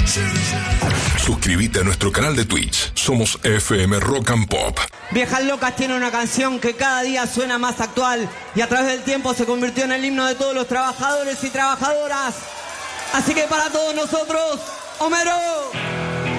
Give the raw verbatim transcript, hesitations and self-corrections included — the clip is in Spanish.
Suscríbete a nuestro canal de Twitch. Somos F M Rock and Pop. Viejas Locas tiene una canción que cada día suena más actual y a través del tiempo se convirtió en el himno de todos los trabajadores y trabajadoras. Así que para todos nosotros, Homero.